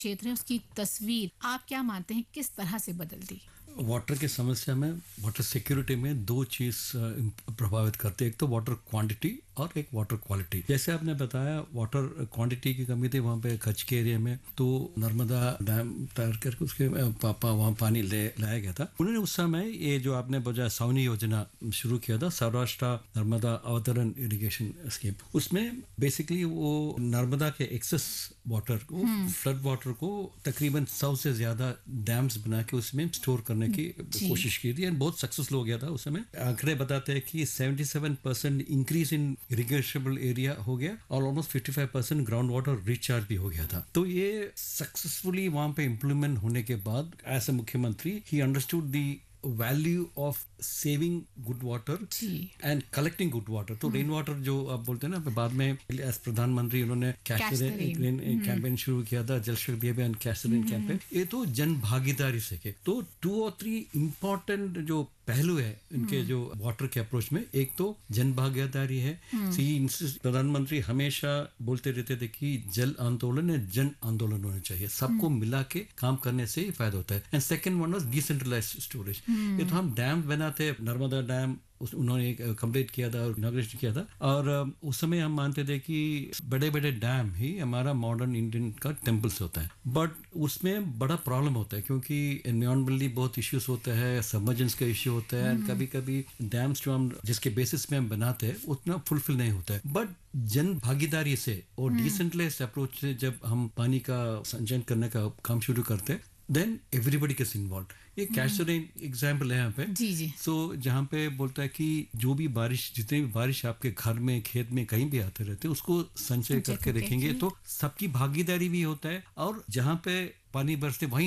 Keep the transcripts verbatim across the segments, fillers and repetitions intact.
क्षेत्र है उसकी तस्वीर आप क्या मानते हैं किस तरह से बदल दी? वाटर की समस्या में, वाटर सिक्योरिटी में दो चीज प्रभावित करते हैं, एक तो वाटर क्वांटिटी और एक वाटर क्वालिटी। जैसे आपने बताया वाटर क्वांटिटी की कमी थी वहाँ पे कच्छ के एरिया में, तो नर्मदा डैम तैयार करके उसके पापा वहाँ पानी ले लाया गया था। उन्होंने उस समय ये जो आपने बोला सौनी योजना शुरू किया था, सौराष्ट्र नर्मदा अवतरण इरिगेशन स्कीम, उसमें बेसिकली वो नर्मदा के एक्सेस वाटर को, फ्लड वाटर को तकरीबन सौ से ज्यादा डैम्स बना के उसमें स्टोर करने की कोशिश की थी, बहुत सक्सेसफुल हो गया था उस समय। आंकड़े बताते हैं कि सतहत्तर परसेंट इंक्रीज इन इरिगेशबल एरिया हो गया और ऑलमोस्ट पचपन परसेंट ग्राउंड वाटर रिचार्ज भी हो गया था। तो ये सक्सेसफुली वहां पे इम्प्लीमेंट होने के बाद एज ए मुख्यमंत्री he understood the value of saving good water and collecting good water. तो रेन वाटर जो आप बोलते हैं ना, बाद में एज प्रधानमंत्री उन्होंने कैश रेन कैंपेन शुरू किया था, जल शक्ति अभियान कैश रेन कैंपेन। ये तो जन भागीदारी से के तो टू और थ्री इंपॉर्टेंट जो पहलू है इनके जो वाटर के अप्रोच में, एक तो जन भागीदारी है। प्रधानमंत्री हमेशा बोलते रहते थे कि जल आंदोलन है, जन आंदोलन होना चाहिए, सबको मिला के काम करने से ही फायदा होता है। And second one was decentralised storage. ये तो हम डैम बनाते, नर्मदा डैम उस उन्होंने कंप्लीट किया था और इनॉग्रेशन किया था, और उस समय हम मानते थे कि बड़े बड़े डैम ही हमारा मॉडर्न इंडियन का टेम्पल्स होता है। बट उसमें बड़ा प्रॉब्लम होता है क्योंकि एनवायरमेंटली बहुत इश्यूज होता है, सबमर्जेंस का इश्यू होता है, एंड कभी कभी डैम्स जो हम जिसके बेसिस में हम बनाते हैं उतना फुलफिल नहीं होता है। बट जन भागीदारी से और डिसेंट्रलाइज्ड अप्रोच से जब हम पानी का संचयन करने का काम शुरू करते हैं, देन एवरीबडी गेट्स इन्वॉल्व। ये कैश रेन एग्जाम्पल है यहाँ पे। जी जी। सो so, जहाँ पे बोलता है कि जो भी बारिश, जितनी भी बारिश आपके घर में, खेत में, कहीं भी आते रहते हैं, उसको संचय करके रखेंगे तो सबकी भागीदारी भी होता है, और जहाँ पे पानी बरसते वहीं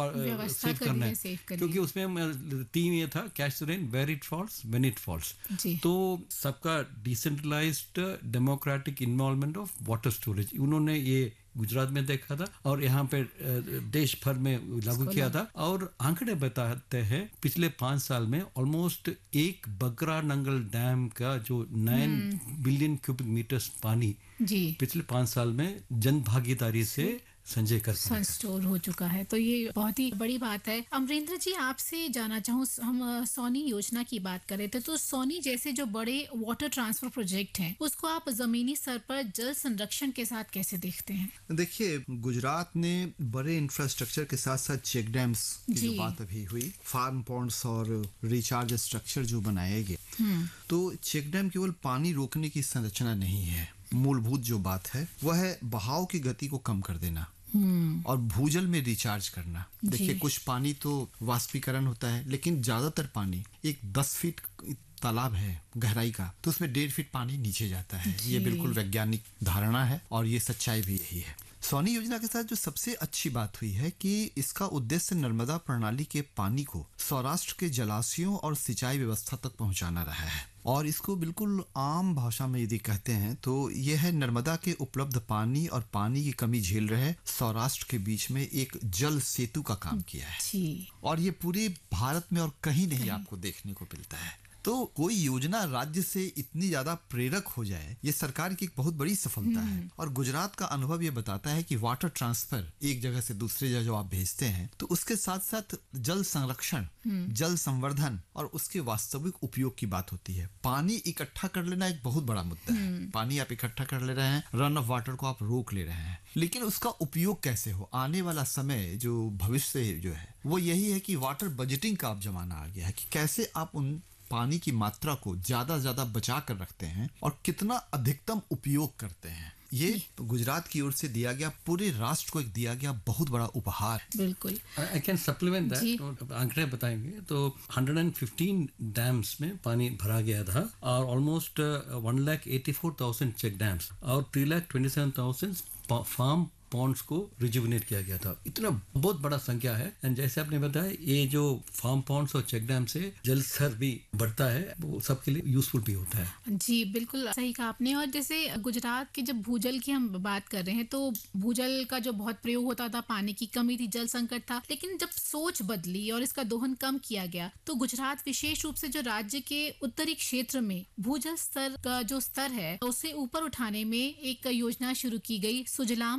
सेव करना है, क्योंकि उसमें तीन ये था cash rain, where it falls, when it falls. तो सबका decentralised democratic involvement of water storage उन्होंने ये गुजरात में देखा था और यहाँ पे देश भर में लागू किया था। और आंकड़े बताते हैं पिछले पांच साल में ऑलमोस्ट एक बकरा नंगल डैम का जो नाइन बिलियन क्यूबिक मीटर्स पानी जी पिछले पांच साल में जन भागीदारी से संजय कर स्टोर हो चुका है। तो ये बहुत ही बड़ी बात है। अमरेंद्र जी, आपसे जानना चाहूँ, हम सोनी योजना की बात कर रहे थे, तो सोनी जैसे जो बड़े वाटर ट्रांसफर प्रोजेक्ट हैं, उसको आप जमीनी स्तर पर जल संरक्षण के साथ कैसे देखते हैं? देखिए, गुजरात ने बड़े इंफ्रास्ट्रक्चर के साथ साथ चेक डैम्स की जो बात अभी हुई, फार्म पॉन्ड्स और रिचार्ज स्ट्रक्चर जो बनाए गए, तो चेक डैम केवल पानी रोकने की संरचना नहीं है। मूलभूत जो बात है वह है बहाव की गति को कम कर देना और भूजल में रिचार्ज करना। देखिए, कुछ पानी तो वाष्पीकरण होता है, लेकिन ज्यादातर पानी, एक दस फीट तालाब है गहराई का, तो उसमें डेढ़ फीट पानी नीचे जाता है। ये बिल्कुल वैज्ञानिक धारणा है और ये सच्चाई भी यही है। सोनी योजना के साथ जो सबसे अच्छी बात हुई है कि इसका उद्देश्य नर्मदा प्रणाली के पानी को सौराष्ट्र के जलाशयों और सिंचाई व्यवस्था तक पहुंचाना रहा है। और इसको बिल्कुल आम भाषा में यदि कहते हैं तो यह है नर्मदा के उपलब्ध पानी और पानी की कमी झेल रहे सौराष्ट्र के बीच में एक जल सेतु का काम किया है। और ये पूरे भारत में और कहीं नहीं आपको देखने को मिलता है। तो कोई योजना राज्य से इतनी ज्यादा प्रेरक हो जाए, ये सरकार की एक बहुत बड़ी सफलता है। और गुजरात का अनुभव ये बताता है कि वाटर ट्रांसफर एक जगह से दूसरी जगह जो आप भेजते हैं, तो उसके साथ साथ जल संरक्षण, जल संवर्धन और उसके वास्तविक उपयोग की बात होती है। पानी इकट्ठा कर लेना एक बहुत बड़ा मुद्दा है। पानी आप इकट्ठा कर ले रहे हैं, रन ऑफ वाटर को आप रोक ले रहे हैं, लेकिन उसका उपयोग कैसे हो? आने वाला समय जो भविष्य जो है वो यही है कि वाटर बजटिंग का अब जमाना आ गया है कि कैसे आप उन पानी की मात्रा को ज्यादा ज्यादा बचा कर रखते हैं और कितना अधिकतम उपयोग करते हैं। ये गुजरात की ओर से दिया गया, पूरे राष्ट्र को एक दिया गया बहुत बड़ा उपहार। बिल्कुल। I can supplement that. आंकड़े बताएंगे तो एक सौ पंद्रह डैम्स में पानी भरा गया था और almost one lakh eighty four thousand check dams और three lakh twenty seven thousand farm Pond's को रिजुविनेट किया गया था। इतना बहुत बड़ा संख्या है। एंड जैसे आपने बताया, ये जो फार्म पॉन्ड्स और चेक डैम से जल स्तर भी बढ़ता है, वो सबके लिए यूजफुल भी होता है। जी बिल्कुल सही कहा आपने। और जैसे गुजरात के जब भूजल की हम बात कर रहे हैं, तो भूजल का जो बहुत प्रयोग होता था, पानी की कमी थी, जल संकट था, लेकिन जब सोच बदली और इसका दोहन कम किया गया, तो गुजरात विशेष रूप से जो राज्य के उत्तरी क्षेत्र में भूजल स्तर का जो स्तर है उसे ऊपर उठाने में एक योजना शुरू की गई, सुजलाम सुफलाम।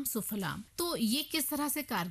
गुलाम, तो ये किस तरह से कारगर